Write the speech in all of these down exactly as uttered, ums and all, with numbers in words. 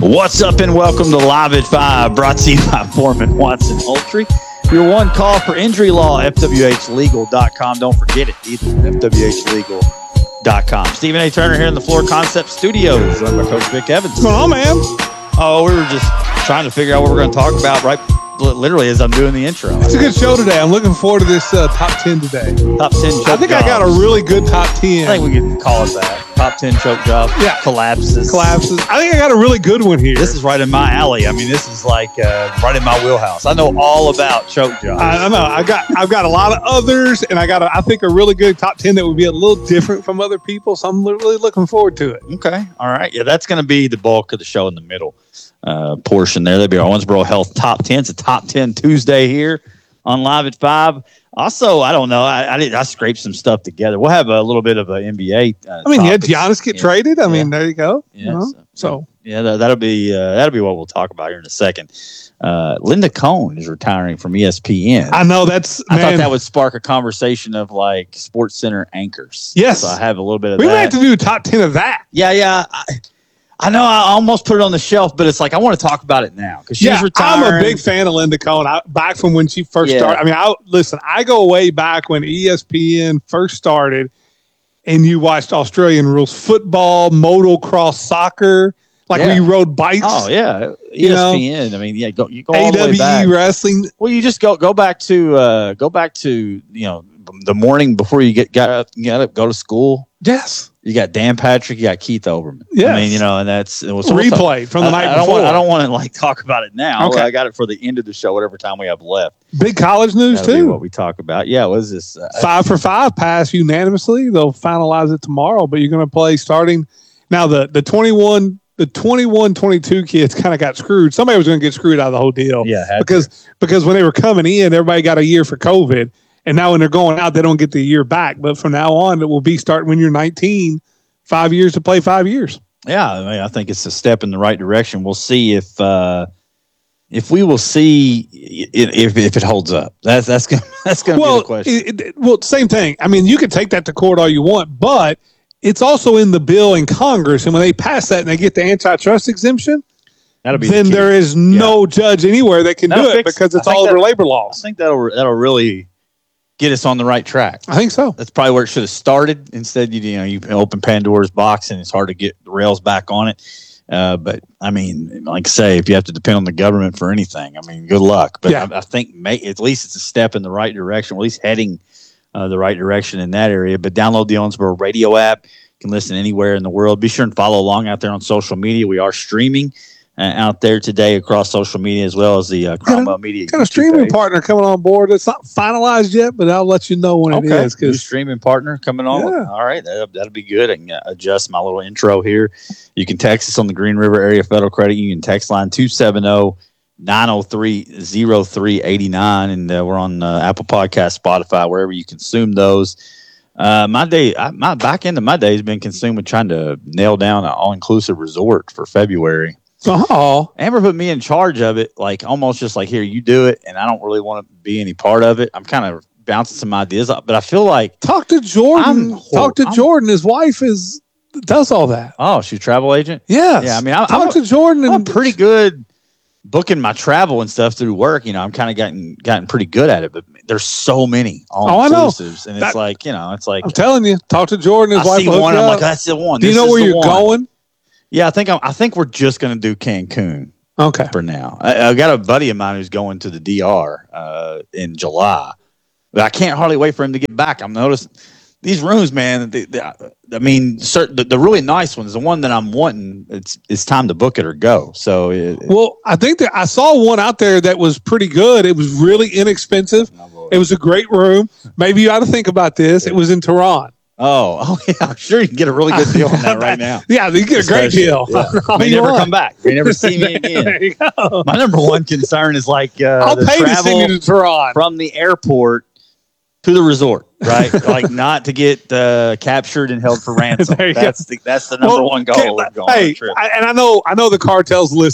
What's up and welcome to Live at five, brought to you by Foreman Watson Poultry. Your one call for injury law, F W H legal dot com. Don't forget it either, F W H legal dot com. Stephen A. Turner here in the Floor Concept Studios, run by Coach Vic Evans. What's going on, man? Oh, we were just trying to figure out what we're going to talk about right literally as I'm doing the intro. It's a good show today. I'm looking forward to this uh, top ten today. Top ten choke I think jobs. I got a really good top ten. I think we could call it that. Top ten choke job. Yeah. Collapses. Collapses. I think I got a really good one here. This is right in my alley. I mean, this is like uh, right in my wheelhouse. I know all about choke jobs. I, I know. I got I've got a lot of others, and I got a, I think a really good top ten that would be a little different from other people. So I'm really looking forward to it. Okay. All right. Yeah, that's going to be the bulk of the show in the middle uh, portion there. That'll be our Owensboro Health Top ten. It's a Top ten Tuesday here on Live at five. Also, I don't know. I I, did, I scraped some stuff together. We'll have a little bit of an N B A. Uh, I mean, yeah, topics. Giannis get yeah. traded. I yeah. mean, there you go. Yeah. You know? So, so yeah, that, that'll be uh, that'll be what we'll talk about here in a second. Uh, Linda Cohn is retiring from E S P N. I know that's. I man, thought that would spark a conversation of like Sports Center anchors. Yes. So I have a little bit of we that. might have to do a top ten of that. Yeah, yeah. I, I know I almost put it on the shelf, but it's like I want to talk about it now because she's Yeah, retiring. I'm a big fan of Linda Cohn. I, back from when she first Yeah. started. I mean, I listen. I go way back when E S P N first started, and you watched Australian rules football, motocross, soccer, like Yeah. where you rode bikes. Oh yeah, You E S know, P N. I mean, yeah, go you go all the way A W E back. wrestling. Well, you just go go back to uh, go back to you know the morning before you get got up, got up, go to school. Yes. You got Dan Patrick, you got Keith Olbermann. Yes. I mean, you know, and that's it was Replay from the I, night I don't before. Want, I don't want to like talk about it now. Okay. I got it for the end of the show, whatever time we have left. Big college news That'll be too. what we talk about. Yeah, what is this? Uh, Five for five passed unanimously. They'll finalize it tomorrow, but you're going to play starting now. The the twenty-one the twenty-one twenty-two kids kind of got screwed. Somebody was going to get screwed out of the whole deal. yeah, had because to. because when they were coming in, everybody got a year for COVID, and now when they're going out, they don't get the year back. But from now on, it will be starting when you're nineteen, five years to play five years. Yeah, I mean, I think it's a step in the right direction. We'll see if uh, if we will see if if it holds up. That's that's gonna that's gonna Well, be the question. it, it, well, same thing. I mean, you can take that to court all you want, but it's also in the bill in Congress, and when they pass that and they get the antitrust exemption, That'll be then the key. there is no judge anywhere that can That'll do it fix- because it's I think all over that- labor I laws. think that'll that'll really get us on the right track. I think so. That's probably where it should have started. Instead, you, you know, you open Pandora's box and it's hard to get the rails back on it. Uh, but I mean, like I say, if you have to depend on the government for anything, I mean, good luck. But Yeah. I, I think may, at least it's a step in the right direction, or at least heading uh, the right direction in that area. But download the Owensboro radio app. You can listen anywhere in the world. Be sure and follow along out there on social media. We are streaming uh, out there today across social media as well as the uh, Cromwell Media. Got a YouTube streaming page. partner coming on board. It's not finalized yet, but I'll let you know when it Okay, is. new Because streaming partner coming on. Yeah. All right, that'll, that'll be good. I can uh, adjust my little intro here. You can text us on the Green River Area Federal Credit Union text line two seven zero, nine zero three, zero three eight nine, and uh, we're on uh, Apple Podcast, Spotify, wherever you consume those. Uh, my day, I, my back end of my day has been consumed with trying to nail down an all-inclusive resort for February. oh, Amber put me in charge of it, like almost just like, here, you do it, and I don't really want to be any part of it. I'm kind of bouncing some ideas up, but I feel like, talk to Jordan. I'm- talk to I'm- Jordan. His wife is does all that. oh, she's a travel agent? Yes. Yeah, I mean, I- talk I'm a- to Jordan. And I'm pretty good booking my travel and stuff through work. You know, I'm kind of gotten gotten pretty good at it, but there's so many all Oh, I know. inclusives, and it's That- like, you know, it's like I'm telling you, talk to Jordan. I His wife see will hook one, you I'm up. like, that's the one. Do you This know is where the you're one. going? Yeah, I think I'm, I think we're just gonna do Cancun Okay. for now. I, I got a buddy of mine who's going to the D R uh, in July, but I can't hardly wait for him to get back. I'm noticing these rooms, man. They, they, I mean, certain, the, the really nice ones, the one that I'm wanting, it's it's time to book it or go. So, it, Well, I think that I saw one out there that was pretty good. It was really inexpensive. It was a great room. Maybe you ought to think about this. It was in Tehran. Oh, oh yeah, I'm sure you can get a really good deal on that right now. Yeah, you get a great Especially, deal. yeah. All May you never want. come back. May never see me again. There you go. My number one concern is like uh, I'll the pay to send you travel to Tehran. from the airport to the resort, right? Like not to get uh, captured and held for ransom. There you That's the that's the number Well, one goal of going on Hey, a trip. I, and I know I know the cartels listen.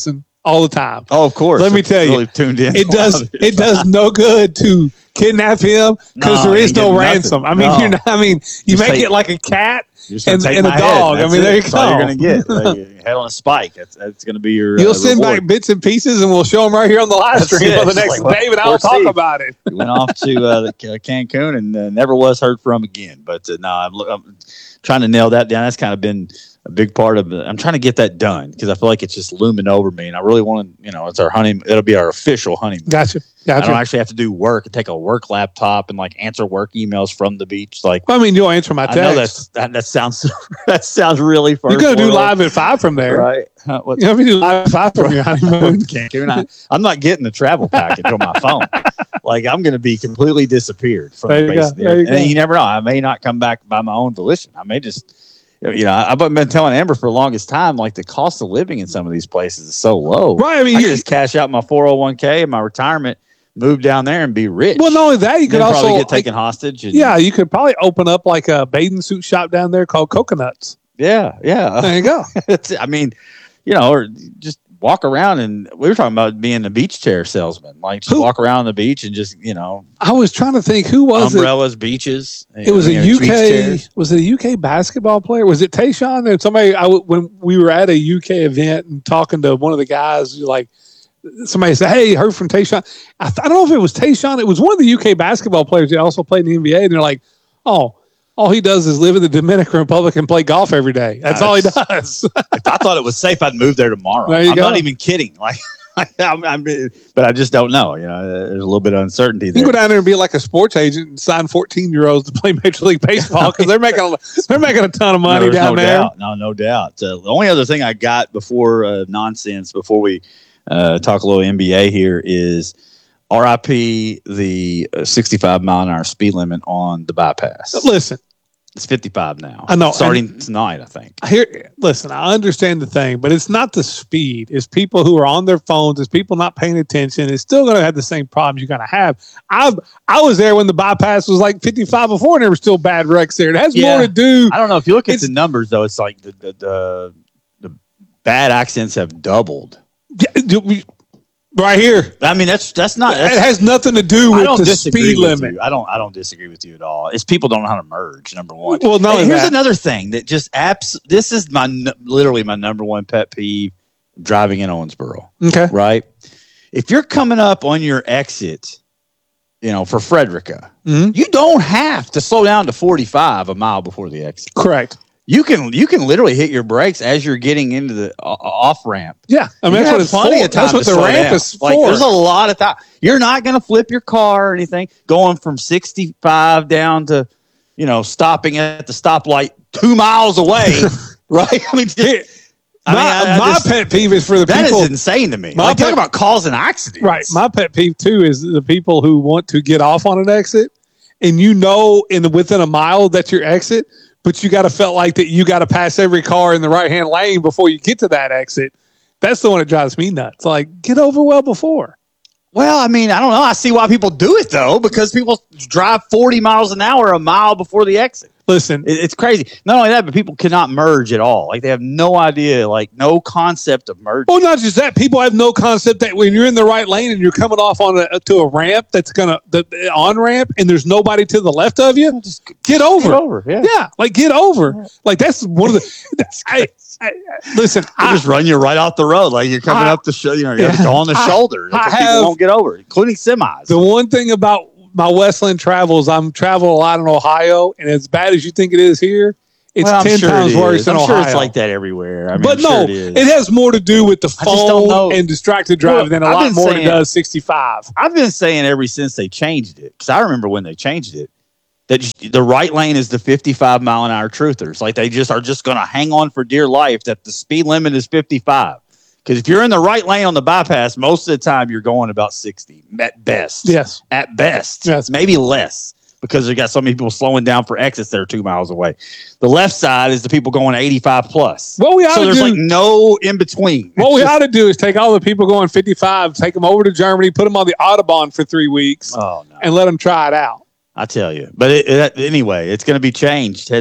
all the time. Oh, of course. Let me tell really you, tuned in. it does it does no good to kidnap him because No, there he is no getting ransom. nothing. I mean, No. you're not, I mean, you Just make take- it like a cat You're just gonna and, take and a my head. dog. I That's mean, it. there you That's all go. you're gonna get. Like, your head on a spike. That's that's gonna be your. You'll uh, send reward. back bits and pieces, and we'll show them right here on the live That's stream it. on the It's next like, well, day, and I'll poor talk Steve. about it. He went off to uh, the, uh, Cancun and uh, never was heard from again. But uh, no, I'm, I'm trying to nail that down. That's kind of been a big part of it. I'm trying to get that done because I feel like it's just looming over me, and I really want to. You know, it's our honeymoon. It'll be our official honeymoon. Gotcha. I don't Gotcha. actually have to do work and take a work laptop and like answer work emails from the beach. Like I mean, you'll answer my I know that's text. that, that sounds that sounds really first You're going to do world, live at five from there. right? Huh, what- You know, if you do live at five from your honeymoon. Cancun, I, I'm not getting the travel package on my phone. Like I'm going to be completely disappeared from There the you face go. of the There earth. you And go. you never know. I may not come back by my own volition. I may just, you know, I've been telling Amber for the longest time, like the cost of living in some of these places is so low. Right. I mean, I you, could just cash out my four oh one k and my retirement, move down there and be rich. well, not only that, you And could then also probably get like, taken hostage. And, yeah, you could probably open up like a bathing suit shop down there called Coconuts. yeah, yeah. There you go. It's, I mean, you know, or just walk around and we were talking about being a beach chair salesman, like just Who- walk around the beach and just, you know, I was trying to think who was umbrellas, beaches. it? It was a you know, beach U K. chairs. Was it a U K basketball player? Was it Tayshaun? And somebody, I w- when we were at a U K event and talking to one of the guys, like somebody said, "Hey, heard from Tayshaun." I, th- I don't know if it was Tayshaun. It was one of the U K basketball players that also played in the N B A. And they're like, "Oh, all he does is live in the Dominican Republic and play golf every day. That's all he does." If I thought it was safe, I'd move there tomorrow. There you I'm go. not even kidding. Like, I'm, I'm, but I just don't know. You know, there's a little bit of uncertainty You there. can go down there and be like a sports agent and sign fourteen year olds to play Major League Baseball because they're making a, they're making a ton of money No, there's down no there. Doubt. No, no doubt. Uh, the only other thing I got before uh, nonsense, before we uh, talk a little N B A here, is R I P the uh, sixty-five mile an hour speed limit on the bypass. Listen, It's fifty-five now. I know, Starting tonight, I think. here, listen, I understand the thing, but it's not the speed. It's people who are on their phones. It's people not paying attention. It's still going to have the same problems you're going to have. I I was there when the bypass was like fifty-five before, and there were still bad wrecks there. It has Yeah. more to do. I don't know if you look at It's- the numbers though. It's like the the, the the bad accidents have doubled. Yeah, do we- right here. I mean, that's that's not. That's, It has nothing to do I with don't the disagree speed with limit. you. I don't. I don't disagree with you at all. It's people don't know how to merge. Number one. Well, not Hey, only here's that. another thing that just abs. This is my n- literally my number one pet peeve driving in Owensboro. Okay. Right. If you're coming up on your exit, you know, for Frederica, Mhm. you don't have to slow down to forty-five a mile before the exit. Correct. You can you can literally hit your brakes as you're getting into the uh, off ramp. Yeah. I mean, You that's have what it's plenty for. of time That's what to the slow ramp down. is Like, for. there's a lot of time. You're not going to flip your car or anything. Going from sixty-five down to, you know, stopping at the stoplight two miles away, right? I mean, just, I my mean, I- I my just- pet peeve is for the that people. is insane to me. My Like, pet- talk about causing accidents, Right. My pet peeve too is the people who want to get off on an exit, and you know, in the, within a mile that's your exit, but you got to felt like that you got to pass every car in the right hand lane before you get to that exit. That's the one that drives me nuts. Like, get over well before. Well, I mean, I don't know. I see why people do it though, because people drive forty miles an hour a mile before the exit. Listen, It- It's crazy. Not only that, but people cannot merge at all. Like they have no idea, like no concept of merging. well, not just that. People have no concept that when you're in the right lane and you're coming off on a, to a ramp that's gonna the, the on ramp, and there's nobody to the left of you, Just get over. get over. Yeah. Yeah, like get over. Like that's one of the. I, I, listen, They I, just run you right off the road, like you're coming I- up the show. You know, you're Yeah. on the I- shoulder. That's I what people have- won't get over, including semis. the one thing about my Westland travels, I'm travel a lot in Ohio, and as bad as you think it is here, it's Well, I'm ten sure times it is. worse in I'm Ohio. sure it's like that everywhere. I mean, but I'm no, sure it, it is. has more to do with the I just don't phone know. and distracted driving Well, than a I've lot been more than saying- it does sixty-five. I've been saying ever since they changed it, because I remember when they changed it, that you- the right lane is the fifty-five mile an hour truthers. Like they just are just going to hang on for dear life that the speed limit is fifty-five. Because if you're in the right lane on the bypass, most of the time you're going about sixty at best. Yes. At best. Yes. Maybe less, because they got so many people slowing down for exits that are two miles away. The left side is the people going eighty-five plus. What we ought So to there's do, like no in between. what It's we just- ought to do is take all the people going fifty-five, take them over to Germany, put them on the Autobahn for three weeks, Oh no! and let them try it out. I tell you, but it, it, anyway, it's going to be changed. Heads up.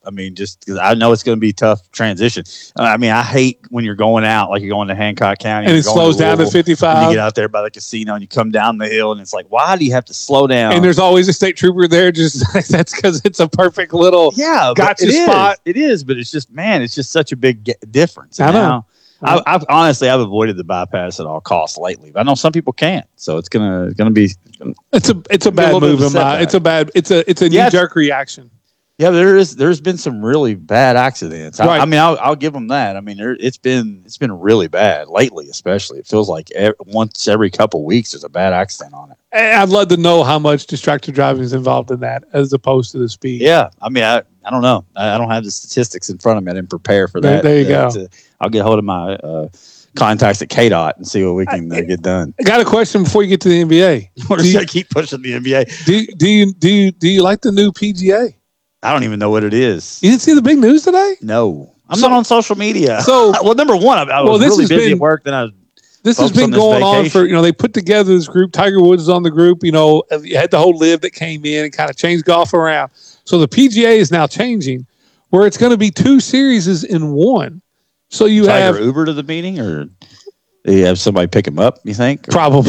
I mean, just because I know it's going to be a tough transition. Uh, I mean, I hate when you're going out, like you're going to Hancock County. And it slows down to fifty-five. And you get out there by the casino and you come down the hill and it's like, why do you have to slow down? And there's always a state trooper there. Just that's because it's a perfect little yeah, gotcha it spot. Is. It is, but it's just, man, it's just such a big ge- difference. I know. Now, I, I've honestly, I've avoided the bypass at all costs lately. But I know some people can't, so it's gonna gonna be. It's a it's a bad move in my. It's a bad. It's a it's a knee jerk reaction. Yeah, there is. There's been some really bad accidents. I, right. I mean, I'll, I'll give them that. I mean, there, it's been it's been really bad lately, especially. It feels like every, once every couple of weeks there's a bad accident on it. I'd love to know how much distracted driving is involved in that, as opposed to the speed. Yeah, I mean, I, I don't know. I, I don't have the statistics in front of me. I didn't prepare for that. There, there you uh, go. To, I'll get hold of my uh, contacts at K DOT and see what we can uh, get done. I got a question before you get to the N B A. We're just gonna keep pushing the N B A. Do do you do you do you like the new P G A? I don't even know what it is. You didn't see the big news today? No, I'm so, not on social media. So, well, number one, I, I was well, this really has busy been, at work. Then I was. This has been on going vacation. on for, you know, they put together this group. Tiger Woods is on the group. You know, you had the whole live that came in and kind of changed golf around. So the P G A is now changing, where it's going to be two series in one. So you Tiger have Uber to the meeting, or do you have somebody pick him up? You think? Or? Probably.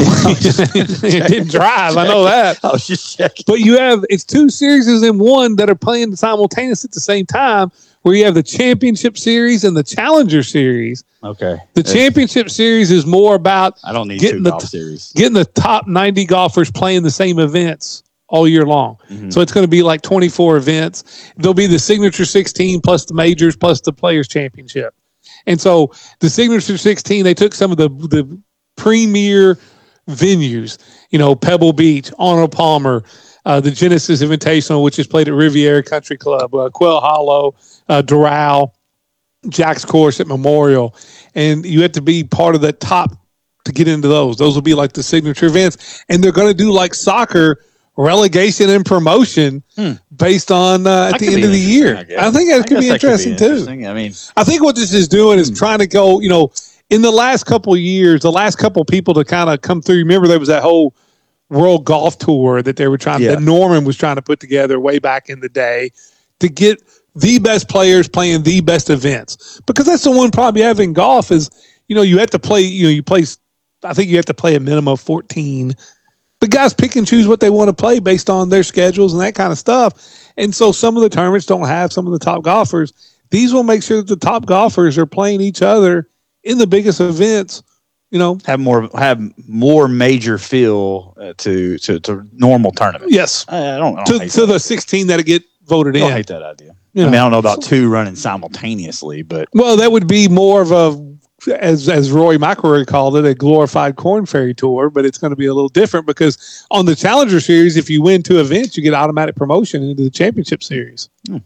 It didn't drive. I know that. I was just checking. But you have it's two series in one that are playing simultaneously at the same time, where you have the Championship Series and the Challenger Series. Okay. The That's, Championship Series is more about I don't need getting two the golf series. getting the top ninety golfers playing the same events all year long. Mm-hmm. So it's going to be like twenty-four events. There'll be the Signature sixteen plus the majors plus the Players Championship. And so the Signature sixteen, they took some of the the premier venues, you know, Pebble Beach, Arnold Palmer, uh, the Genesis Invitational, which is played at Riviera Country Club, uh, Quail Hollow, uh, Doral, Jack's Course at Memorial. And you have to be part of the top to get into those. Those will be like the signature events. And they're going to do like soccer, relegation and promotion hmm. based on uh, at the end of the year. I, I think that I could be interesting could be interesting too. I mean, I think what this is doing is hmm. trying to go, you know, in the last couple of years, the last couple of people to kind of come through. Remember, there was that whole World Golf Tour that they were trying, yeah. that Norman was trying to put together way back in the day to get the best players playing the best events. Because that's the one problem you have in golf is, you know, you have to play, you know, you play, I think you have to play a minimum of fourteen. The guys pick and choose what they want to play based on their schedules and that kind of stuff. And so some of the tournaments don't have some of the top golfers. These will make sure that the top golfers are playing each other in the biggest events, you know, have more have more major feel uh, to, to to normal tournaments. Yes, I, I don't, I don't to, to the sixteen that get voted I don't in. hate that idea. You know, I mean, I don't know about two running simultaneously, but well, that would be more of a, as as Roy McIlroy called it, a glorified Corn Ferry Tour. But it's going to be a little different because on the Challenger Series, if you win two events, you get automatic promotion into the Championship Series. Hmm.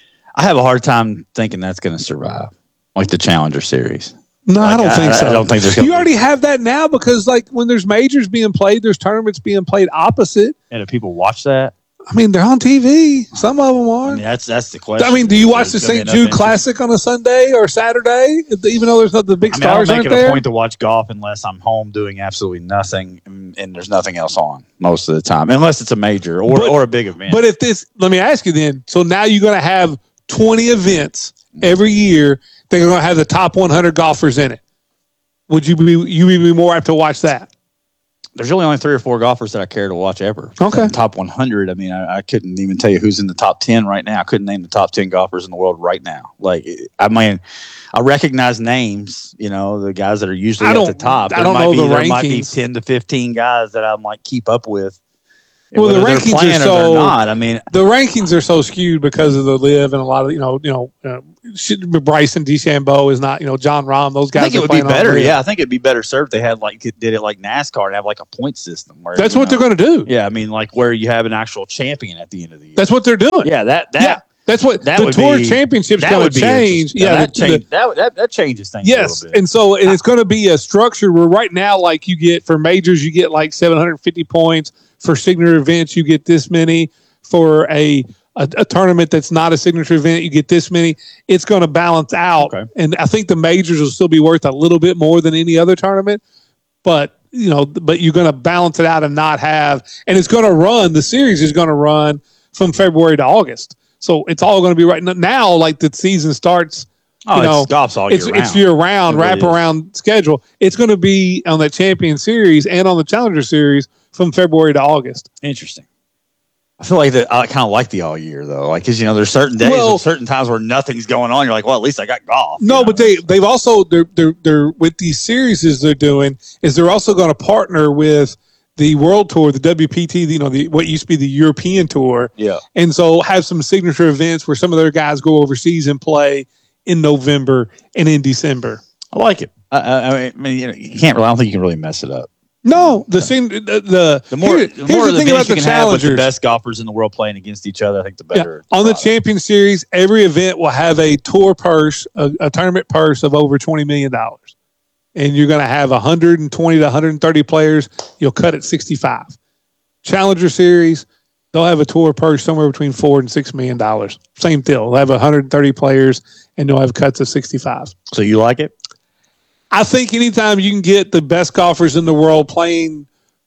I have a hard time thinking that's going to survive, like the Challenger Series. No, like, I don't I, think so. I don't think there's. You already have that now because, like, when there's majors being played, there's tournaments being played opposite. And if people watch that, I mean, they're on T V. Some of them are. I mean, that's that's the question. I mean, do you watch there's the Saint Jude Classic on a Sunday or Saturday, even though there's not the big I mean, stars I don't make aren't it there? a point to watch golf unless I'm home doing absolutely nothing and, and there's nothing else on most of the time, unless it's a major or, but, or a big event. But if this, let me ask you then. So now you're going to have twenty events every year. They're going to have the top one hundred golfers in it. Would you be you would be more apt to watch that? There's really only three or four golfers that I care to watch ever. Okay. Top one hundred. I mean, I, I couldn't even tell you who's in the top ten right now. I couldn't name the top ten golfers in the world right now. Like, I mean, I recognize names, you know, the guys that are usually I at the top. I there don't might know be, the there rankings. might be ten to fifteen guys that I'm like keep up with. Well, the Whether rankings are or so not. I mean, the rankings are so skewed because of the live and a lot of, you know, you know, uh, Bryson DeChambeau is not, you know, John Rahm. Those guys. I think it would be better. Yeah, I think it'd be better served. They had like did it like NASCAR and have like a point system. Where, that's what know, they're going to do. Yeah, I mean, like where you have an actual champion at the end of the year. That's what they're doing. Yeah, that that. Yeah. That's what that the tour be, championship's going to change. Yeah, yeah, that, the, change, the, that, that that changes things. Yes, a little bit. and so and it's going to be a structure where right now, like you get for majors, you get like seven hundred fifty points. For signature events, you get this many. For a, a a tournament that's not a signature event, you get this many. It's going to balance out, okay. And I think the majors will still be worth a little bit more than any other tournament. But you know, but you're going to balance it out and not have, and it's going to run. The series is going to run from February to August. So it's all going to be right now. Like the season starts. Oh, you know, it's golf's all it's year it's round. year round, It really wrap is. around schedule. It's going to be on the Champion Series and on the Challenger Series from February to August. Interesting. I feel like that. I kind of like the all year though, like because you know there's certain days, Well- and certain times where nothing's going on. You're like, well, at least I got golf. No, you know? but they they've also they're they're they're with these series they're doing is they're also going to partner with the World Tour, the W P T, you know, the what used to be the European Tour, yeah, and so have some signature events where some of their guys go overseas and play in November and in December. I like it. I, I, I mean, you, know, you can't really. I don't think you can really mess it up. No, the same the the, The more, here- the here's more the the thing about events you the can have with the challengers. best golfers in the world playing against each other, I think the Yeah. better. On the product. Champion Series, every event will have a tour purse, a, a tournament purse of over twenty million dollars. And you're going to have one hundred twenty to one hundred thirty players. You'll cut at sixty-five. Challenger Series, they'll have a tour purse somewhere between four and six million dollars. Same deal. They'll have one hundred thirty players, and they'll have cuts of sixty-five. So you like it? I think anytime you can get the best golfers in the world playing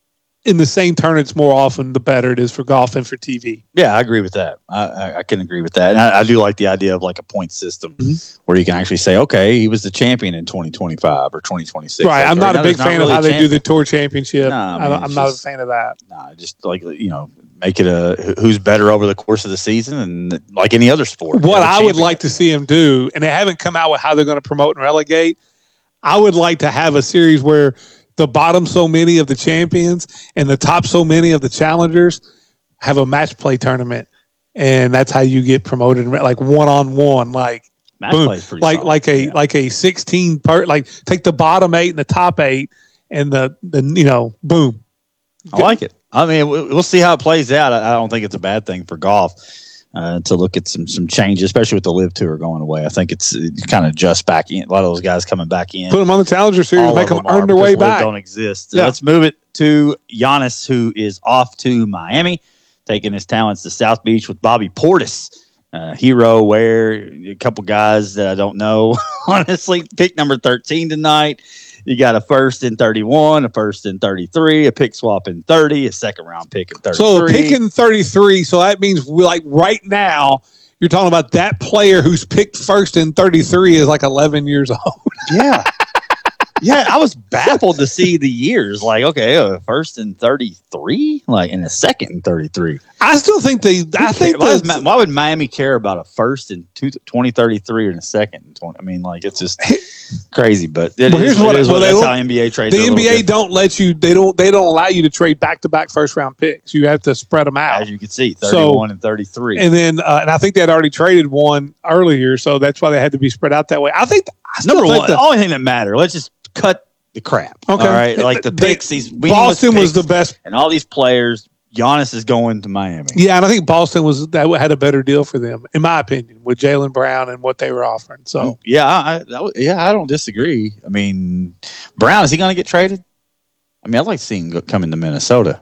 in the same tournaments more often, the better it is for golf and for T V. Yeah, I agree with that. I, I, I can agree with that. And I, I do like the idea of like a point system Mhm. where you can actually say, okay, he was the champion in twenty twenty-five or twenty twenty-six. Right. Like, I'm not right a now, big there's not fan really of how a they do champion. the tour championship. No, I I mean, don't- I'm it's not just- a fan of that. Nah, just like, you know, make it a who's better over the course of the season and like any other sport. What Have a I would champion. like to see them do, and they haven't come out with how they're going to promote and relegate. I would like to have a series where the bottom so many of the champions and the top so many of the challengers have a match play tournament, and that's how you get promoted, like one on one, like Match boom, play is pretty like solid. like a Yeah. like a sixteen part, like take the bottom eight and the top eight, and the the you know boom. I like it. I mean, we- we'll see how it plays out. I I don't think it's a bad thing for golf uh, to look at some some changes, especially with the Live Tour going away. I think it's, it's kind of just back in. A lot of those guys coming back in. Put them on the Challenger Series, All make of them are earn their way because Live back. Don't exist. So Yeah. Let's move it to Giannis, who is off to Miami, taking his talents to South Beach with Bobby Portis. Uh, hero, where a couple guys that I don't know. Honestly, pick number thirteen tonight. You got a first in thirty-one, a first in thirty-three, a pick swap in thirty, a second round pick in thirty-three. So picking thirty-three, so that means we like right now you're talking about that player who's picked first in thirty-three is like eleven years old. yeah. Yeah, I was baffled to see the years. Like, okay, a first in thirty-three, like, and a second in thirty-three. I still think they. I think why, does that's- Ma- why would Miami care about a first in two, twenty thirty-three and a second in twenty? I mean, like, it's just crazy. But it Well, is here's what what- it is. well, they That's don't- how N B A trades. the are a N B little A different, don't let you. They don't. They don't allow you to trade back to back first round picks. You have to spread them out. as you can see, So- thirty-one and thirty-three. And then, uh, and I think they had already traded one earlier, so that's why they had to be spread out that way. I think. I still Number think one, the- the only thing that matter. Let's just cut the crap. Okay. All right, like the They- picks. These meaningless Boston was picks the best. and all these players. Giannis is going to Miami. Yeah, and I think Boston was that had a better deal for them, in my opinion, with Jaylen Brown and what they were offering. So Yeah, I, I, that was- yeah, I don't disagree. I mean, Brown, is he going to get traded? I mean, I'd like to see him go, come into Minnesota.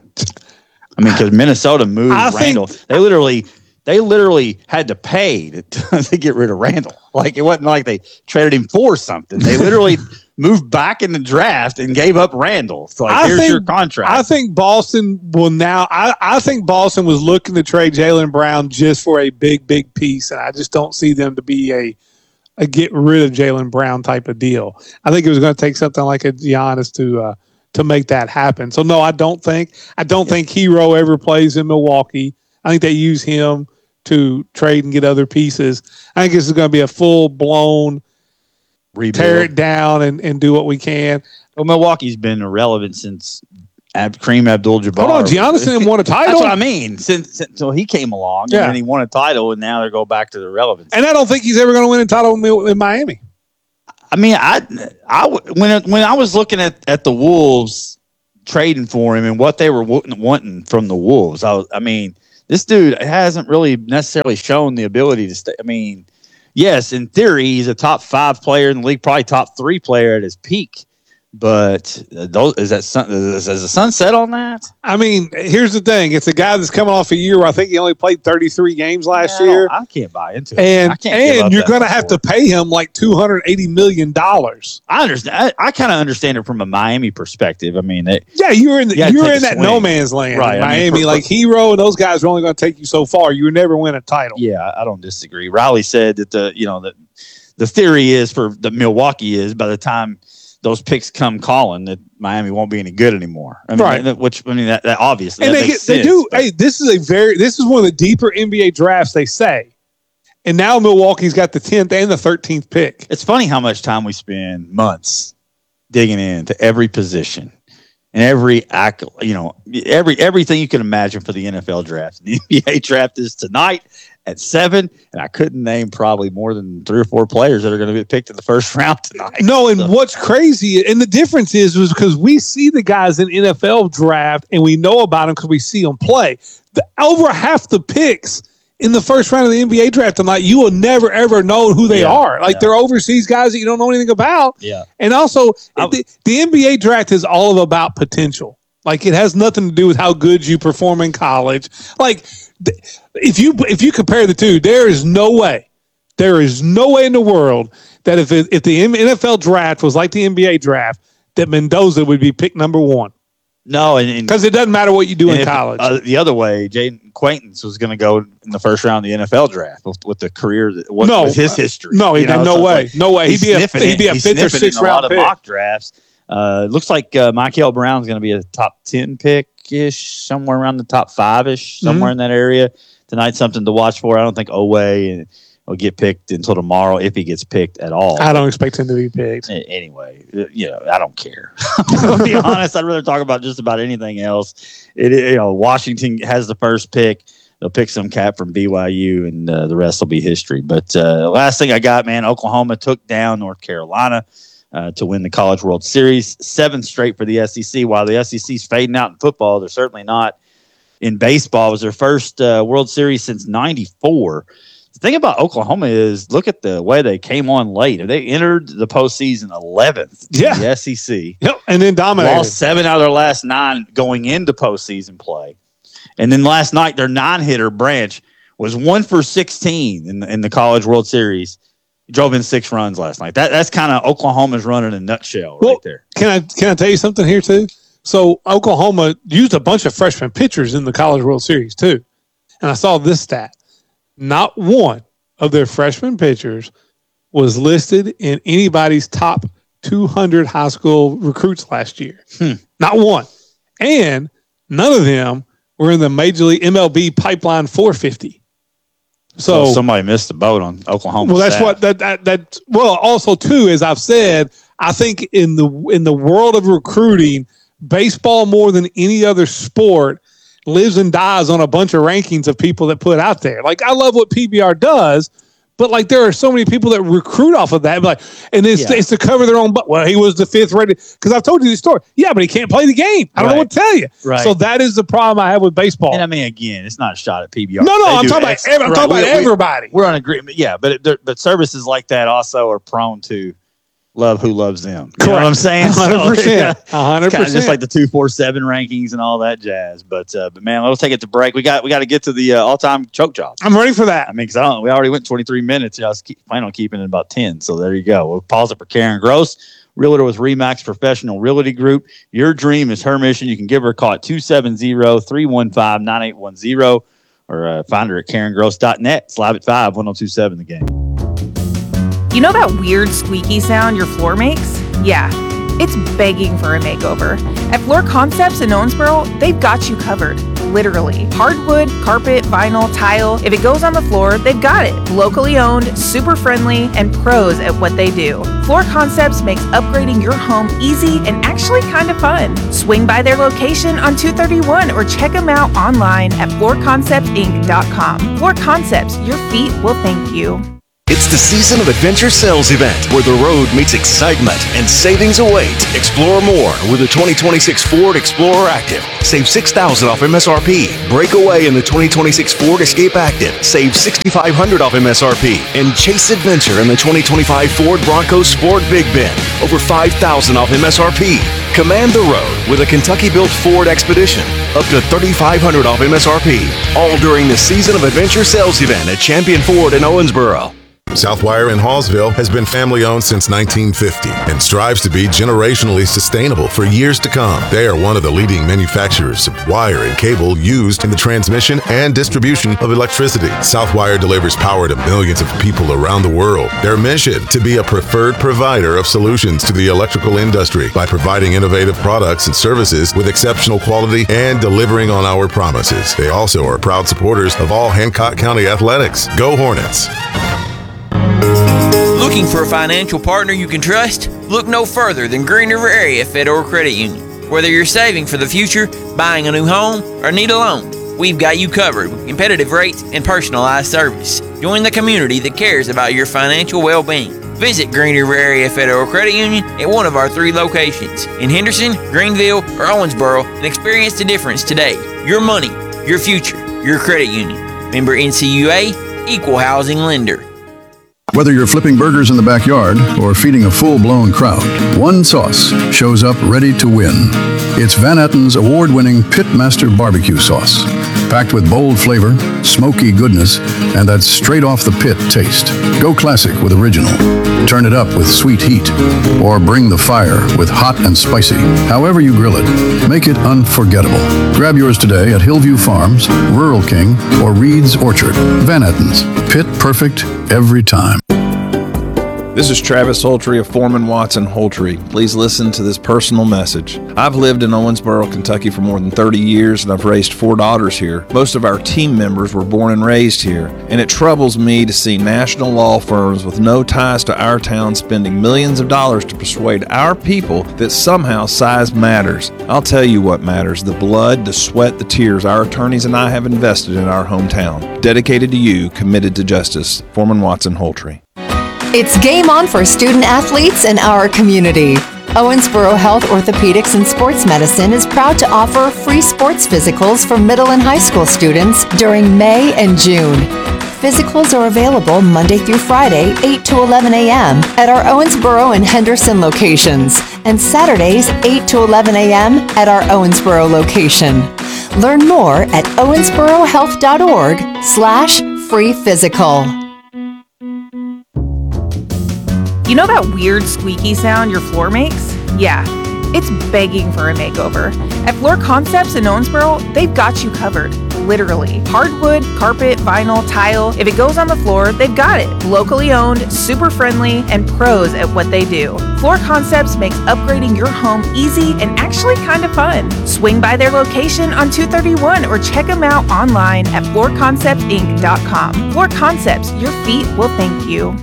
I mean, because Minnesota moved I think- Randall. They literally, they literally had to pay to, to get rid of Randall. Like it wasn't like they traded him for something. They literally moved back in the draft and gave up Randall. So like, I here's think- your contract. I think Boston will now. I, I think Boston was looking to trade Jaylen Brown just for a big, big piece, and I just don't see them to be a a get rid of Jaylen Brown type of deal. I think it was going to take something like a Giannis to uh, to make that happen. So no, I don't think. I don't think Hero ever plays in Milwaukee. I think they use him to trade and get other pieces. I think this is going to be a full blown Rebuild. tear it down and, and do what we can. Well, Milwaukee's been irrelevant since Ab- Kareem Abdul-Jabbar. Hold on, Giannis didn't won a title. That's what I mean. Since, since so he came along, Yeah. and then he won a title, and now they go back to the relevance. And I don't think he's ever going to win a title in, Mil- in Miami. I mean, I, I w- when it, when I was looking at, at the Wolves trading for him and what they were w- wanting from the Wolves, I was, I mean, this dude hasn't really necessarily shown the ability to stay. I mean, yes, in theory, he's a top five player in the league, probably top three player at his peak. But uh, those is that sun, is, is the sun set on that? I mean, here's the thing: it's a guy that's coming off a year where I think he only played thirty-three games last Yeah, I year. I can't buy into it. And I can't give and up you're that going to have to before. pay him like two hundred eighty million dollars. I understand. I, I kind of understand it from a Miami perspective. I mean, it, Yeah, you're in the, You gotta you're take in a that swing. no man's land, Right, in I mean, Miami. for- like Hero and those guys are only going to take you so far. You would never win a title. yeah, I don't disagree. Riley said that the you know that the theory is for the Milwaukee is by the time those picks come calling that Miami won't be any good anymore. I mean, Right. that- which I mean that, that obviously And that they makes get, they sense, do. but- Hey, this is a very this is one of the deeper N B A drafts, they say. And now Milwaukee's got the tenth and the thirteenth pick. It's funny how much time we spend months digging into every position and every acc- you know, every everything you can imagine for the N F L draft. The N B A draft is tonight at seven, and I couldn't name probably more than three or four players that are going to be picked in the first round tonight. No, and So- what's crazy, and the difference is, was because we see the guys in N F L draft and we know about them because we see them play. The, over half the picks in the first round of the N B A draft tonight, you will never ever know who they Yeah, are. Like yeah. they're overseas guys that you don't know anything about. Yeah. And also, I- the, the N B A draft is all about potential. Like it has nothing to do with how good you perform in college. Like th- if you if you compare the two, there is no way, there is no way in the world that if it, if the N F L draft was like the N B A draft, that Mendoza would be picked number one No, and, and because it doesn't matter what you do and in if, college. uh, the other way, Jaden Acquaintance was going to go in the first round of the N F L draft with, with the career that what No, was his history. no, he You did know, no so it's way, like no way. He'd he's be a sniffing he'd be it. a He's fifth or sniffing it sixth in a lot round of pick. mock drafts. Uh, looks like uh, Michael Brown's going to be a top ten pick ish, somewhere around the top five ish, somewhere Mm-hmm. in that area. Tonight, something to watch for. I don't think Oweh will get picked until tomorrow if he gets picked at all. I don't expect him to be picked. A- Anyway, uh, you know, I don't care. To be honest, I'd rather talk about just about anything else. It, you know, Washington has the first pick. They'll pick some cat from B Y U, and uh, the rest will be history. But uh, last thing I got, man, Oklahoma took down North Carolina uh, to win the College World Series, seven straight for the S E C. While the S E C's fading out in football, they're certainly not in baseball. It was their first uh, World Series since ninety-four. The thing about Oklahoma is look at the way they came on late. They entered the postseason eleventh in Yeah. the S E C. Yep, and then dominated. Lost seven out of their last nine going into postseason play. And then last night, their nine-hitter Branch was one for sixteen in the, in the College World Series. He drove in six runs last night. That That's kind of Oklahoma's run in a nutshell Well, right there. Can I can I tell you something here too? So Oklahoma used a bunch of freshman pitchers in the College World Series too, and I saw this stat: not one of their freshman pitchers was listed in anybody's top two hundred high school recruits last year. Hmm. Not one, and none of them were in the Major League M L B pipeline four fifty. So, So somebody missed the boat on Oklahoma. well, that's staff. what that, that that well also too, as I've said, I think in the in the world of recruiting, baseball more than any other sport lives and dies on a bunch of rankings of people that put out there. Like I love what P B R does, but like there are so many people that recruit off of that. Like, and it's, Yeah. it's to cover their own butt. Well, he was the fifth rated because I've told you the story. Yeah, but he can't play the game. I don't know Right. what to tell you. Right. So that is the problem I have with baseball. And I mean, again, it's not a shot at P B R. no, no, They I'm do talking about ex- every, I'm right, talking about we- we- everybody. We're on agreement. Yeah, but it, there- but services like that also are prone to love who loves them. You know what I'm saying? one hundred percent. So, one hundred kind of just percent. like the two four seven rankings and all that jazz. But uh, but man, let's take it to break. We got we got to get to the uh, all time choke job. I'm ready for that. I mean, because I don't, we already went twenty-three minutes. I was keep, planning on keeping it about ten. So there you go. We'll pause it for Karen Gross, realtor with Remax Professional Realty Group. Your dream is her mission. You can give her a call at two seven zero, three one five, nine eight one zero or uh, find her at karen gross dot net. It's live at five, one oh two seven the game. You know that weird squeaky sound your floor makes? Yeah, it's begging for a makeover. At Floor Concepts in Owensboro, they've got you covered. Literally. Hardwood, carpet, vinyl, tile. If it goes on the floor, they've got it. Locally owned, super friendly, and pros at what they do. Floor Concepts makes upgrading your home easy and actually kind of fun. Swing by their location on two thirty-one or check them out online at floor concepts inc dot com. Floor Concepts, your feet will thank you. It's the season of adventure sales event where the road meets excitement and savings await. Explore more with the twenty twenty-six Ford Explorer Active. Save six thousand dollars off M S R P. Break away in the twenty twenty-six Ford Escape Active. Save six thousand five hundred dollars off M S R P. And chase adventure in the twenty twenty-five Ford Bronco Sport Big Bend. Over five thousand dollars off M S R P. Command the road with a Kentucky-built Ford Expedition. Up to three thousand five hundred dollars off M S R P. All during the season of adventure sales event at Champion Ford in Owensboro. Southwire in Hallsville has been family-owned since nineteen fifty and strives to be generationally sustainable for years to come. They are one of the leading manufacturers of wire and cable used in the transmission and distribution of electricity. Southwire delivers power to millions of people around the world. Their mission, to be a preferred provider of solutions to the electrical industry by providing innovative products and services with exceptional quality and delivering on our promises. They also are proud supporters of all Hancock County athletics. Go Hornets! Looking for a financial partner you can trust? Look no further than Green River Area Federal Credit Union. Whether you're saving for the future, buying a new home, or need a loan, we've got you covered with competitive rates and personalized service. Join the community that cares about your financial well-being. Visit Green River Area Federal Credit Union at one of our three locations in Henderson, Greenville, or Owensboro and experience the difference today. Your money, your future, your credit union. Member N C U A, Equal Housing Lender. Whether you're flipping burgers in the backyard or feeding a full-blown crowd, one sauce shows up ready to win. It's Van Etten's award-winning Pitmaster Barbecue Sauce. Packed with bold flavor, smoky goodness, and that straight-off-the-pit taste. Go classic with original. Turn it up with sweet heat. Or bring the fire with hot and spicy. However you grill it, make it unforgettable. Grab yours today at Hillview Farms, Rural King, or Reed's Orchard. Van Etten's. Pit perfect every time. This is Travis Holtry of Foreman Watson Holtry. Please listen to this personal message. I've lived in Owensboro, Kentucky for more than thirty years, and I've raised four daughters here. Most of our team members were born and raised here, and it troubles me to see national law firms with no ties to our town spending millions of dollars to persuade our people that somehow size matters. I'll tell you what matters: the blood, the sweat, the tears our attorneys and I have invested in our hometown. Dedicated to you, committed to justice. Foreman Watson Holtry. It's game on for student athletes in our community. Owensboro Health Orthopedics and Sports Medicine is proud to offer free sports physicals for middle and high school students during May and June. Physicals are available Monday through Friday, eight to eleven a.m. at our Owensboro and Henderson locations, and Saturdays, eight to eleven a.m. at our Owensboro location. Learn more at owensborohealth.org slash free physical. You know that weird squeaky sound your floor makes? Yeah, it's begging for a makeover. At Floor Concepts in Owensboro, they've got you covered. Literally. Hardwood, carpet, vinyl, tile. If it goes on the floor, they've got it. Locally owned, super friendly, and pros at what they do. Floor Concepts makes upgrading your home easy and actually kind of fun. Swing by their location on two thirty-one or check them out online at floor concept inc dot com. Floor Concepts, your feet will thank you.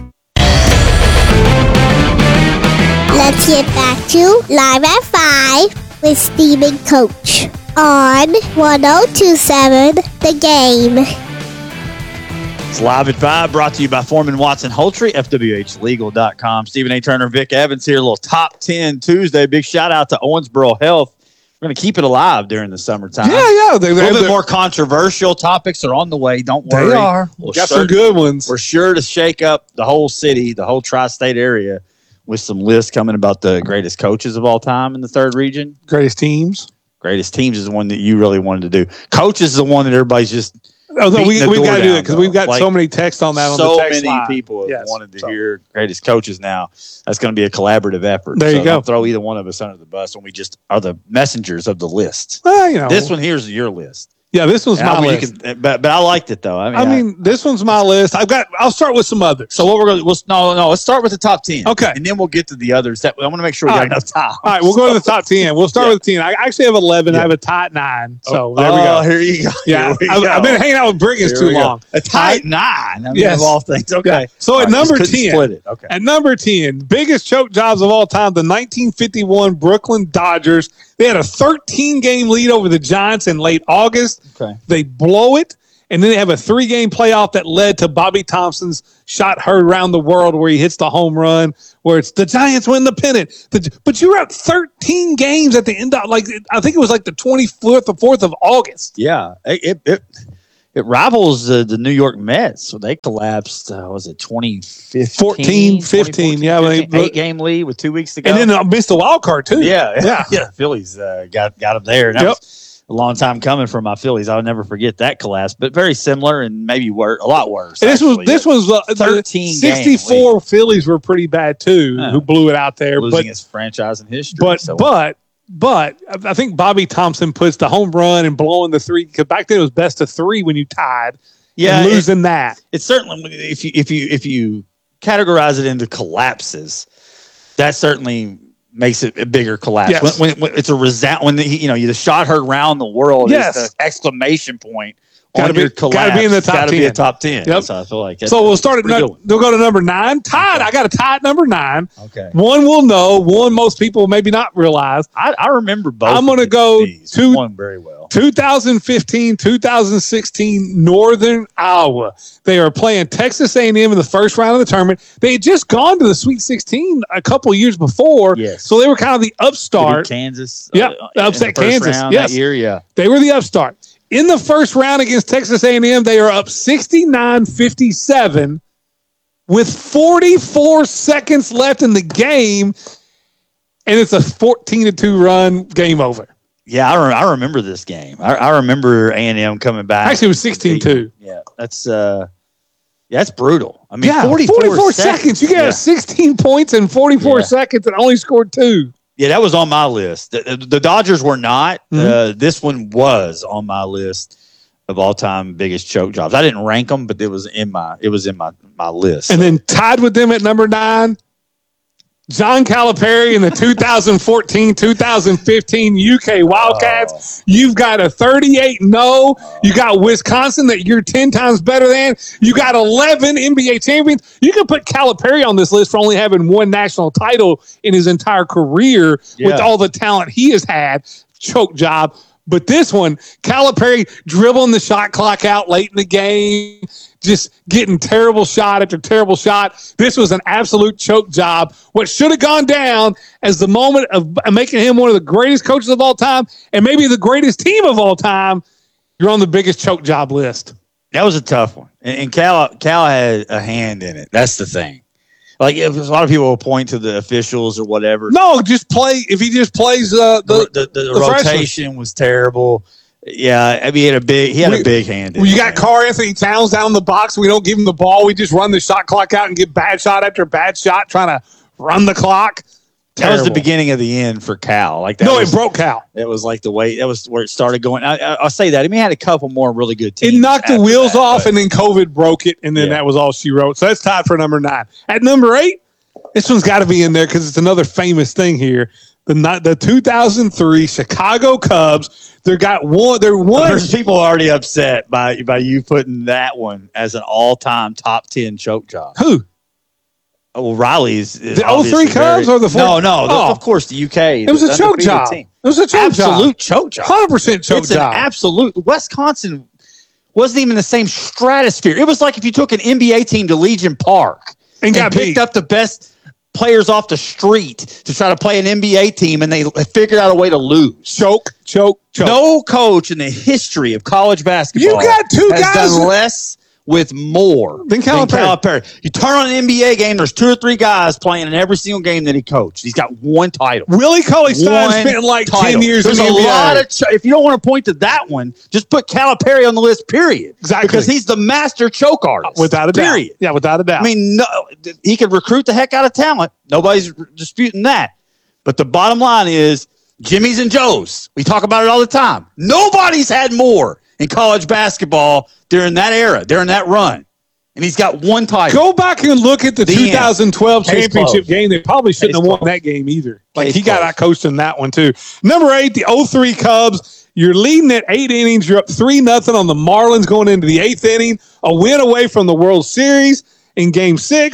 Let's get back to Live at five with Steve and Coach on one oh two point seven The Game. It's Live at five, brought to you by Foreman Watson Holtry, F W H legal dot com. Stephen A. Turner, Vic Evans here. A little Top ten Tuesday. Big shout out to Owensboro Health. We're going to keep it alive during the summertime. Yeah, yeah. They, a little bit more controversial topics are on the way. Don't worry. They are. We'll got start, some good ones. We're sure to shake up the whole city, the whole tri-state area, with some lists coming about the greatest coaches of all time in the third region. Greatest teams. Greatest teams is the one that you really wanted to do. Coaches is the one that everybody's just Oh, no, we, we've got to do that because we've got like, so many texts on that. So on the text many line. people have yes. wanted to so. hear greatest coaches now. That's going to be a collaborative effort. There so you go. Don't throw either one of us under the bus when we just are the messengers of the list. Well, you know, this one here's your list. Yeah, this one's And my I mean, list. Can, but but I liked it though. I mean, I mean, I, this one's my list. I've got. I'll start with some others. So what we're going to we'll, no no let's start with the top ten. Okay, and then we'll get to the others. That I want to make sure we All got right. enough time. All right, we'll go to the top ten. We'll start Yeah. with ten. I actually have eleven. Yeah. I have a tight nine. So oh, there we go. Oh, here you go. Yeah, Here we I've, go. I've been hanging out with Briggins Here too we go. long. A tight nine. I mean, Yes. of all things. Okay. Yeah. So All at right, number just couldn't ten, split it. Okay. At number ten, biggest choke jobs of all time, the nineteen fifty-one Brooklyn Dodgers. They had a thirteen game lead over the Giants in late August. Okay. They blow it. And then they have a three-game playoff that led to Bobby Thompson's shot heard around the world where he hits the home run, where it's the Giants win the pennant. The, but you were at thirteen games at the end of, like, I think it was like the twenty-fourth or fourth of August. Yeah. It it, it, it rivals uh, the New York Mets. So they collapsed, uh, was it twenty fifteen? fourteen, fifteen, yeah. fifteen, eight-game lead with two weeks to go. And then I missed the wild card, too. Yeah. Yeah. yeah. Phillies uh, got, got them there. And that Yep. was a long time coming for my Phillies. I'll never forget that collapse, but very similar and maybe worse, a lot worse. And this actually. was this was uh, thirteen sixty-four Phillies were pretty bad too, Huh. who blew it out there. losing But his franchise in history. but so but but I think Bobby Thompson puts the home run and blowing the three, because back then it was best of three when you tied. yeah, and it- losing that. it's certainly if you if you if you categorize it into collapses, that certainly makes it a bigger collapse. Yes. When, when, when it's a resound, when the, you know the shot heard around the world Yes. is the exclamation point Gotta on be- your collapse. gotta be in the top Gotta be ten. a top ten. Yep. So I feel like that's- So we'll start at pretty nu- good one. we'll go to number nine. Tied. I got a tie at number nine. Okay. One we'll know. One most people maybe not realize. I, I remember both. I'm gonna of go these. to- one very well. twenty fifteen, twenty sixteen, Northern Iowa. They are playing Texas A and M in the first round of the tournament. They had just gone to the Sweet sixteen a couple years before, Yes. so they were kind of the They beat upstart. Kansas. Yep, uh, in upset the first Kansas, round yes. that year. Yeah. They were the upstart. In the first round against Texas A and M, they are up sixty-nine fifty-seven with forty-four seconds left in the game, and it's a fourteen to two run, game over. Yeah, I, re- I remember this game. I, I remember A and M coming back. Actually, it was sixteen two. Yeah, that's uh, yeah, that's brutal. I mean, Yeah, forty-four, forty-four seconds. seconds. You got yeah. sixteen points in forty-four Yeah. seconds and only scored two. Yeah, that was on my list. The, the, the Dodgers were not. Mhm. Uh, this one was on my list of all-time biggest choke jobs. I didn't rank them, but it was in my it was in my my list. And then tied with them at number nine, John Calipari in the twenty fourteen twenty fifteen U K Wildcats. You've got a thirty-eight and oh. You got Wisconsin that you're ten times better than. You got eleven N B A champions. You can put Calipari on this list for only having one national title in his entire career with Yeah. all the talent he has had. Choke job. But this one, Calipari dribbling the shot clock out late in the game, just getting terrible shot after terrible shot. This was an absolute choke job. What should have gone down as the moment of making him one of the greatest coaches of all time and maybe the greatest team of all time, you're on the biggest choke job list. that was a tough one. And, and Cal Cal had a hand in it. That's the thing. Like if, a lot of people will point to the officials or whatever. No, just play. If he just plays uh, the the, the, the, the freshman. rotation was terrible. Yeah, I mean, he had a big he had We- a big hand. in Well, you it, got man. Carl Anthony Towns down in the box. We don't give him the ball. We just run the shot clock out and get bad shot after bad shot, trying to run the clock. That was the Terrible. beginning of the end for Cal. Like that No, was, it broke Cal. It was like the way that was where it started going. I, I, I'll say that. I mean, he had a couple more really good teams. It knocked the after wheels that, off, but- and then COVID broke it, and then Yeah. that was all she wrote. So that's tied for number nine. At number eight, this one's got to be in there because it's another famous thing here. The ni- the two thousand three Chicago Cubs. They got one. They're one. There's people already upset by by you putting that one as an all time top ten choke job. Who? Oh, well, Riley's is The oh three obviously Cubs very- or the four- no no the- Oh. of course the U K. It was the a choke undefeated job. team. It was a choke job. Absolute choke job. Hundred percent choke It's job. an absolute. Wisconsin wasn't even the same stratosphere. It was like if you took an N B A team to Legion Park And got picked beat. up the best players off the street to try to play an N B A team, and they figured out a way to lose. choke, choke, choke. No coach in the history of college basketball You got two has guys done who- less with more Than Calipari. Calipari. You turn on an N B A game, there's two or three guys playing in every single game that he coached. He's got one title. Willie Cauley Stein One spent like title. ten years There's in the a N B A. lot of. Ch- if you don't want to point to that one, just put Calipari on the list. Period. Exactly. Because he's the master choke artist. Without a doubt. Period. Yeah, without a doubt. I mean, no, he could recruit the heck out of talent. Nobody's disputing that. But the bottom line is Jimmy's and Joe's. We talk about it all the time. Nobody's had more in college basketball during that era, during that run. And he's got one title. Go back and look at the, The two thousand twelve Case championship closed. game. They probably shouldn't Case have won closed. that game either. Like Case he got closed. out coached in that one too. Number eight, the oh three Cubs. You're leading at eight innings. You're up three nothing on the Marlins going into the eighth inning. A win away from the World Series in Game Six.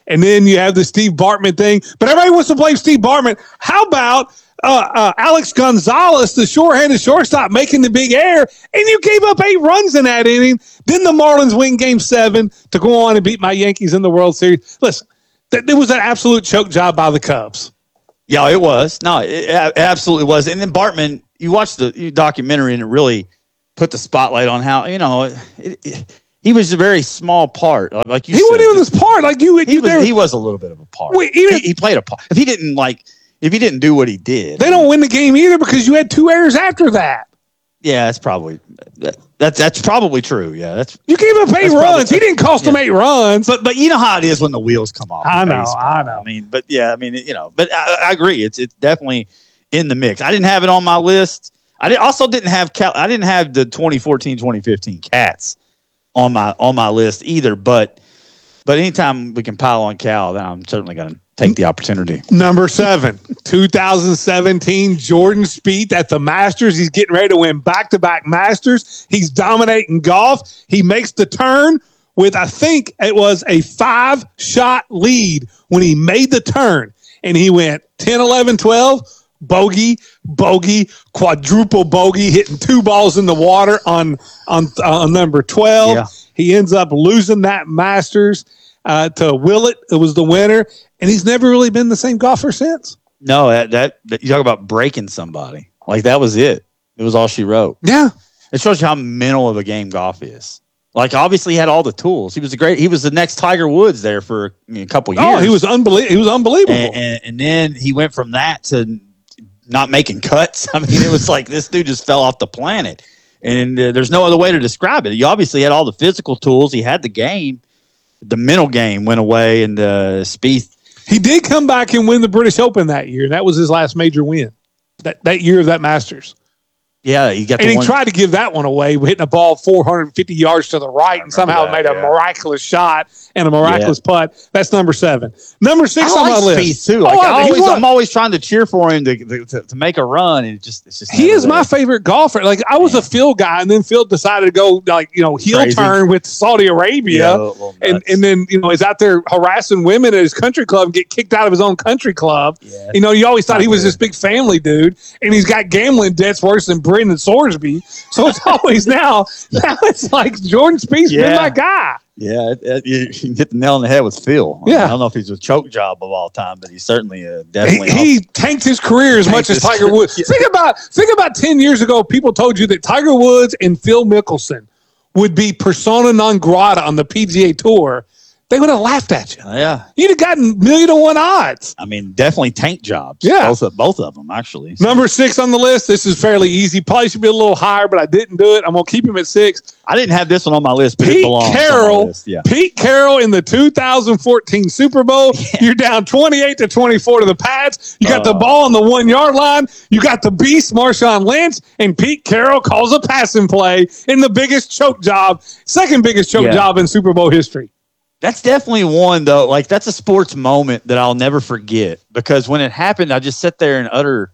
And then you have the Steve Bartman thing. But everybody wants to blame Steve Bartman. How about uh, uh, Alex Gonzalez, the shorthanded shortstop, making the big air, and you gave up eight runs in that inning? Then the Marlins win game seven to go on and beat my Yankees in the World Series. Listen, th- there was an absolute choke job by the Cubs. Yeah, it was. No, it, it absolutely was. And then Bartman, you watched the documentary, and it really put the spotlight on how, you know, it, it, he was a very small part. Like you he said, wasn't even this part. Like you, he you was. there. He was a little bit of a part. Wait, even, he, he played a part. If he didn't like, if he didn't do what he did, they don't win the game either because you had two errors after that. Yeah, that's probably that, that's that's probably true. Yeah, that's you gave up eight runs. Probably, he didn't cost yeah. them eight runs. But but you know how it is when the wheels come off. I know, baseball. I know. I mean, but yeah, I mean, you know, but I, I agree. It's it's definitely in the mix. I didn't have it on my list. I did, also didn't have Cal, I didn't have the twenty fourteen twenty fifteen Cats on my on my list either. But but anytime we can pile on Cal, then I'm certainly going to take the opportunity. Number seven, two thousand seventeen, Jordan Spieth at the Masters. He's getting ready to win back-to-back Masters. He's dominating golf. He makes the turn with, I think it was a five-shot lead when he made the turn. And he went ten, eleven, twelve, bogey, bogey, quadruple bogey, hitting two balls in the water on, on, on number twelve. Yeah. He ends up losing that Masters uh, to Willett. It was the winner. And he's never really been the same golfer since. No, that, that, that you talk about breaking somebody. Like, that was it. It was all she wrote. Yeah. It shows you how mental of a game golf is. Like, obviously, he had all the tools. He was a great. He was the next Tiger Woods there for a couple years. Oh, he was unbelievable. He was unbelievable. And, and, and then he went from that to not making cuts. I mean, it was like this dude just fell off the planet. And uh, there's no other way to describe it. He obviously had all the physical tools. He had the game. The mental game went away, and uh, Spieth. He did come back and win the British Open that year. That was his last major win. That that year of that Masters. Yeah, he got. And the he one. tried to give that one away, hitting a ball four hundred fifty yards to the right, and somehow that, made a yeah. miraculous shot and a miraculous yeah. putt. That's number seven. Number six I on like my list. Spieth too. Like, oh, I always, I'm always trying to cheer for him to to, to make a run, and it just it's just. He is there. my favorite golfer. Like I was Man. a Phil guy, and then Phil decided to go like you know heel Crazy. turn with Saudi Arabia, yeah, and and then you know he's out there harassing women at his country club, and get kicked out of his own country club. Yeah. You know, you always thought he was good. This big family dude, and he's got gambling debts worse than Brendan Sorsby. So it's always now. Now it's like Jordan Spieth's yeah. been my guy. Yeah, it, it, you, you hit the nail on the head with Phil. I yeah, mean, I don't know if he's a choke job of all time, but he's certainly uh, definitely. He, he tanked his career as much as Tiger Woods. Yeah. Think about think about ten years ago. People told you that Tiger Woods and Phil Mickelson would be persona non grata on the P G A Tour. They would have laughed at you. Yeah. You'd have gotten million to one odds. I mean, definitely tank jobs. Yeah. Both of, both of them, actually. So. Number six on the list. This is fairly easy. Probably should be a little higher, but I didn't do it. I'm going to keep him at six. I didn't have this one on my list, but Pete it belongs Carroll, on my list. Yeah. Pete Carroll in the two thousand fourteen Super Bowl. Yeah. You're down twenty-eight to twenty-four to the Pats. You got uh, the ball on the one-yard line. You got the beast, Marshawn Lynch, and Pete Carroll calls a passing play in the biggest choke job, second biggest choke yeah. job in Super Bowl history. That's definitely one, though. Like, that's a sports moment that I'll never forget because when it happened, I just sat there in utter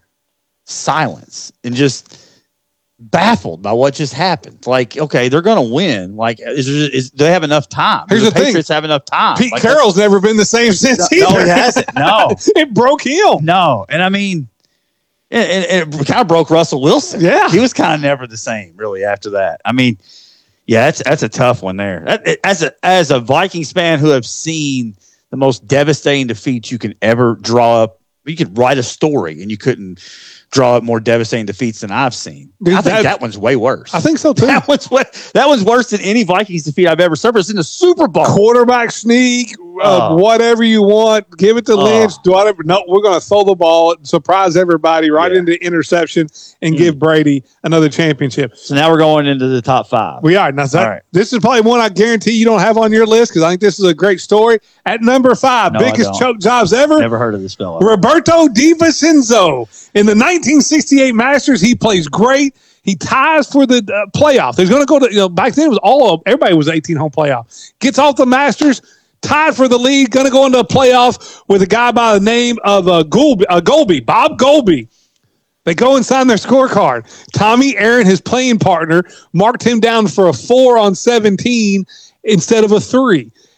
silence and just baffled by what just happened. Like, okay, they're going to win. Like, is, there, is do they have enough time? Here's do the, the Patriots thing. have enough time? Pete like, Carroll's never been the same since no, either. No, he hasn't. No. It broke him. No. And, I mean, it, it, it kind of broke Russell Wilson. Yeah. He was kind of never the same, really, after that. I mean, yeah, that's that's a tough one there. That, as a as a Vikings fan who have seen the most devastating defeats you can ever draw up, you could write a story and you couldn't draw up more devastating defeats than I've seen. Dude, I think that, that one's way worse. I think so too. That one's way, that one's worse than any Vikings defeat I've ever suffered. It's in the Super Bowl. Quarterback sneak, uh, uh, whatever you want. Give it to uh, Lynch. Do whatever. No, we're going to throw the ball, surprise everybody right yeah. into interception, and mm. give Brady another championship. So now we're going into the top five. We are. Now, that, right. This is probably one I guarantee you don't have on your list because I think this is a great story. At number five, no, biggest choke jobs ever. Never heard of this fella. Roberto Di Vincenzo. In the nineteen sixty-eight Masters, he plays great. He ties for the uh, playoff. There's going to go to, you know, back then it was all of, everybody was eighteen hole playoff. Gets off the Masters, tied for the lead, going to go into a playoff with a guy by the name of uh, Goulby, uh, Golby, Bob Golby. They go and sign their scorecard. Tommy Aaron, his playing partner, marked him down for a four on seventeen instead of a three.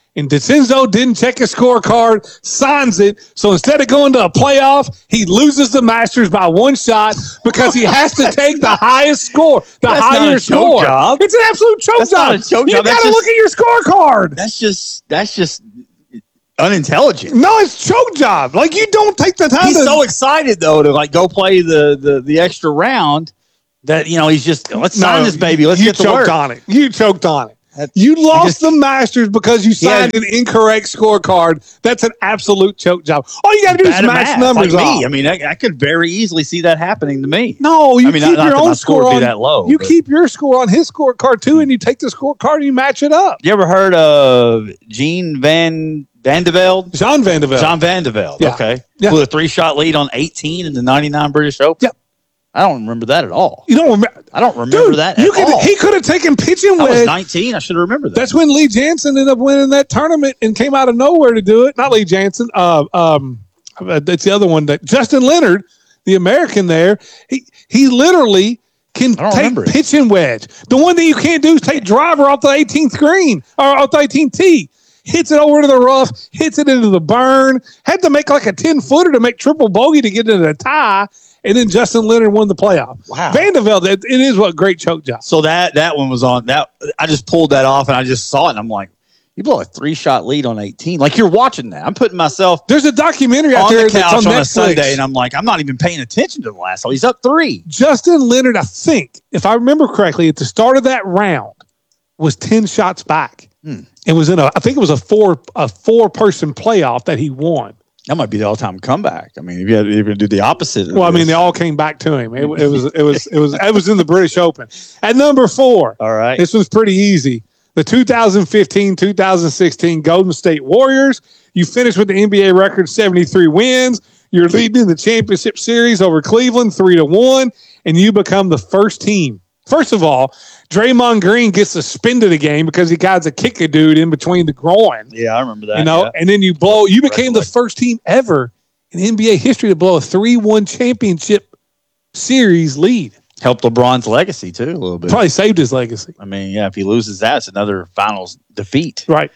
And DeCenzo didn't check his scorecard, signs it. So instead of going to a playoff, he loses the Masters by one shot because he has to take the highest score, the That's higher not a choke score. job. It's an absolute choke That's job. not a choke you job. got That's to just- look at your scorecard. That's just that's just unintelligent. No, it's choke job. Like you don't take the time. He's to, so excited though to like go play the the, the extra round that you know he's just let's No, sign this baby. Let's you get to choked work. on it. You choked on it. That's- You lost just- the Masters because you signed Yeah. an incorrect scorecard. That's an absolute choke job. All you got to do is Bad at match math, numbers like off. me. I mean, I, I could very easily see that happening to me. No, you I mean, keep not- not your that my own score score would be on that low, You but- keep your score on his scorecard too, and you take the scorecard and you match it up. You ever heard of Gene Van Vandevelde? John Vandevelde. John Vandevelde. Yeah. Okay. Yeah. With a three shot lead on eighteen in the ninety-nine British Open. Yep. I don't remember that at all. You don't remember? I don't remember Dude, that you at could, all. he could have taken pitching I was wedge. nineteen. I should have remembered that. That's when Lee Jansen ended up winning that tournament and came out of nowhere to do it. Not Lee Jansen. Uh, um, that's the other one. That Justin Leonard, the American there, he he literally can I don't take remember it. pitching wedge. The one that you can't do is take driver off the eighteenth green or off the eighteenth tee. Hits it over to the rough, hits it into the burn. Had to make like a ten footer to make triple bogey to get into the tie. And then Justin Leonard won the playoff. Wow. Vandevelde, it, it is what great choke job. So that that one was on that. I just pulled that off and I just saw it and I'm like, you blow a three shot lead on eighteen. Like you're watching that. I'm putting myself There's a documentary out on there the that's couch on, on, a Netflix. Sunday and I'm like, I'm not even paying attention to the last one. He's up three. Justin Leonard, I think, if I remember correctly, at the start of that round, was ten shots back. Hmm. It was in a, I think it was a four a four person playoff that he won. That might be the all time comeback. I mean, if you had if you do the opposite. of Well, I mean, this. they all came back to him. It, it was it was it was it was in the British Open. At number four, all right. this was pretty easy. The two thousand fifteen two thousand sixteen Golden State Warriors. You finished with the N B A record seventy-three wins. You're leading the championship series over Cleveland three to one, and you become the first team. First of all, Draymond Green gets suspended a game because he got to kick a dude in between the groin. Yeah, I remember that. You know, yeah. and then you blow. You became the first team ever in N B A history to blow a three one championship series lead. Helped LeBron's legacy too a little bit. Probably saved his legacy. I mean, yeah, if he loses that, it's another finals defeat. Right.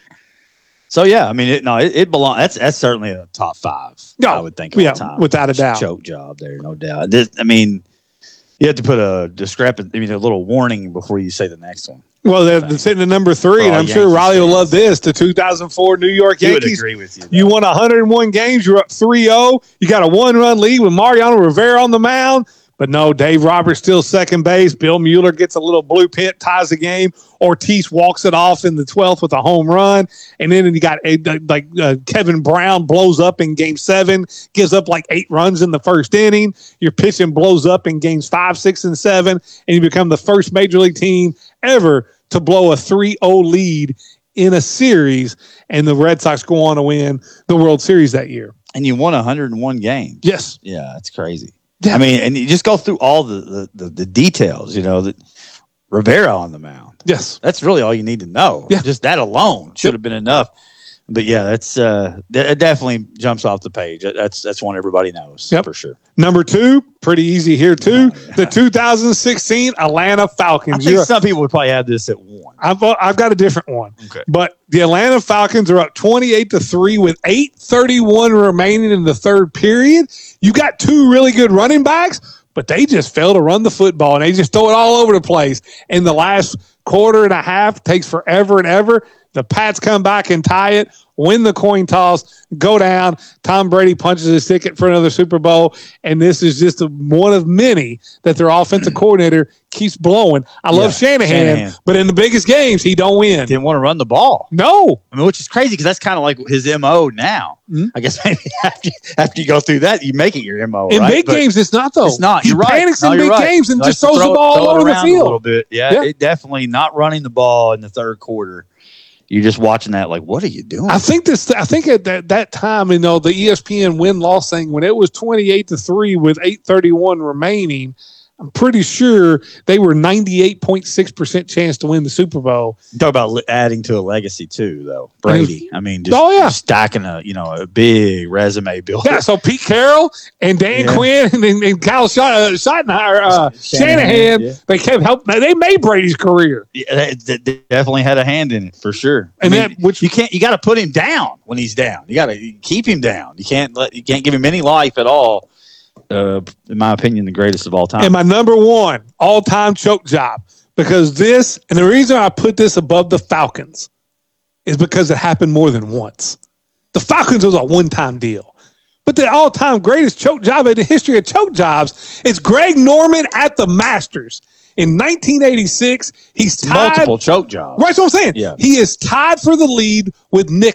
So yeah, I mean, it, no, it, it belongs. That's that's certainly a top five. No, I would think. Of yeah, all time. without a doubt. Choke job there, no doubt. This, I mean, you have to put a discrepancy. I mean, a little warning before you say the next one. Well, they're, they're sitting at number three, For and all I'm sure Yankees Riley will fans. love this. The two thousand four New York He would Yankees. agree with you. though. You won one hundred one games. You're up three oh. You got a one-run lead with Mariano Rivera on the mound. But no, Dave Roberts still second base. Bill Mueller gets a little blue pit, ties the game. Ortiz walks it off in the twelfth with a home run. And then you got a, like uh, Kevin Brown blows up in game seven, gives up like eight runs in the first inning. Your pitching blows up in games five, six, and seven. And you become the first major league team ever to blow a three oh lead in a series. And the Red Sox go on to win the World Series that year. And you won one hundred one games. Yes. Yeah, that's crazy. Yeah. I mean, and you just go through all the, the, the, the details, you know, that Rivera on the mound. Yes. That's really all you need to know. Yeah. Just that alone should have been enough. But yeah, that's uh, that it definitely jumps off the page. That- That's that's one everybody knows Yep. for sure. Number two, pretty easy here too. Oh, yeah. The two thousand sixteen Atlanta I Falcons. think You're- some people would probably have this at one. I've I've got a different one. Okay. But the Atlanta Falcons are up twenty-eight to three with eight thirty-one remaining in the third period. You got two really good running backs, but they just fail to run the football and they just throw it all over the place. In the last quarter and a half, takes forever and ever. The Pats come back and tie it, win the coin toss, go down. Tom Brady punches his ticket for another Super Bowl, and this is just a, one of many that their offensive coordinator keeps blowing. I love Yeah, Shanahan, Shanahan. but in the biggest games, he don't win. Didn't want to run the ball. No. I mean, which is crazy because that's kind of like his M O now. Mhm. I guess maybe after, after you go through that, you make it your M O. In right? big But games, it's not, though. it's not. He You're right. panics No, in you're big right. games and He likes just to throws throw- the ball throw all it over the around a little field. bit. Yeah, Yeah. It definitely not running the ball in the third quarter. You're just watching that like, what are you doing? I think this. I think at that, that time, you know, the E S P N win loss thing when it was twenty eight to three with eight thirty one remaining. I'm pretty sure they were ninety-eight point six percent chance to win the Super Bowl. You talk about li- adding to a legacy too, though. Brady, I mean, just, oh, yeah. just stacking a you know a big resume builder. Yeah, so Pete Carroll and Dan Yeah. Quinn and, and, and Kyle Sh- uh, Schottenheimer, uh, Shanahan, Shanahan, yeah. they kept helping. They made Brady's career. Yeah, they, they- they definitely had a hand in it for sure. And I mean, that- which- you can't, you got to put him down when he's down. You got to keep him down. You can't let, you can't give him any life at all. Uh, in my opinion, the greatest of all time. And my number one all-time choke job, because this, and the reason I put this above the Falcons is because it happened more than once. The Falcons was a one-time deal. But the all-time greatest choke job in the history of choke jobs is Greg Norman at the Masters. In nineteen eighty-six, he's tied. Multiple choke jobs. Right, that's what I'm saying. Yeah. He is tied for the lead with Nick